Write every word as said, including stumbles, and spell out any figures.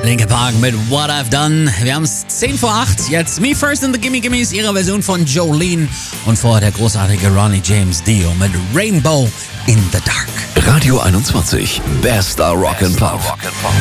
Linkin Park mit What I've Done. Wir haben es zehn vor acht. Jetzt Me First in the Gimme Gimmes, ihre Version von Jolene. Und vorher der großartige Ronnie James Dio mit Rainbow in the Dark. Radio einundzwanzig, bester Rock and Pop.